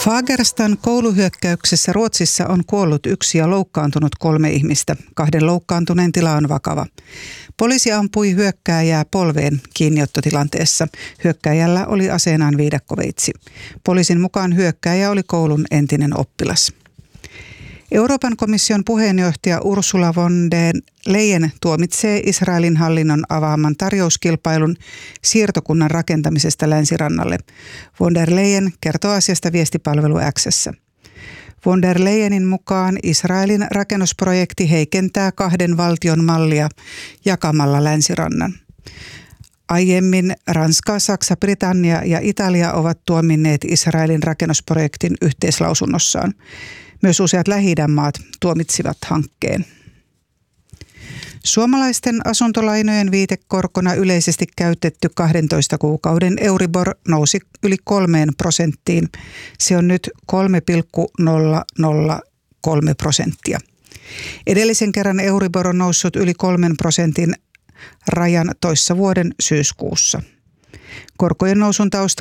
Fagerstan kouluhyökkäyksessä Ruotsissa on kuollut 1 ja loukkaantunut 3 ihmistä. 2 loukkaantuneen tila on vakava. Poliisi ampui hyökkääjää polveen kiinniottotilanteessa. Hyökkääjällä oli aseenaan viidakkoveitsi. Poliisin mukaan hyökkääjä oli koulun entinen oppilas. Euroopan komission puheenjohtaja Ursula von der Leyen tuomitsee Israelin hallinnon avaaman tarjouskilpailun siirtokunnan rakentamisesta Länsirannalle. Von der Leyen kertoo asiasta viestipalvelu X:ssä. Von der Leyenin mukaan Israelin rakennusprojekti heikentää 2 valtion mallia jakamalla Länsirannan. Aiemmin Ranska, Saksa, Britannia ja Italia ovat tuominneet Israelin rakennusprojektin yhteislausunnossaan. Myös useat Lähi-idän maat tuomitsivat hankkeen. Suomalaisten asuntolainojen viitekorkona yleisesti käytetty 12 kuukauden Euribor nousi yli 3%. Se on nyt 3,003%. Edellisen kerran Euribor on noussut yli 3% rajan toissa vuoden syyskuussa. Korkojen nousun taustalla